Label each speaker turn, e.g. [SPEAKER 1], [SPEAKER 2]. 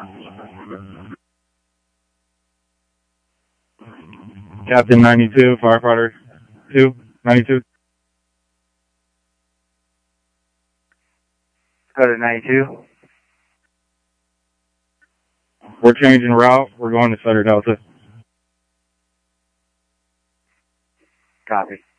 [SPEAKER 1] Captain 92, firefighter 2, 92.
[SPEAKER 2] Go to 92.
[SPEAKER 1] We're changing route. We're going to Sutter Delta.
[SPEAKER 2] Copy.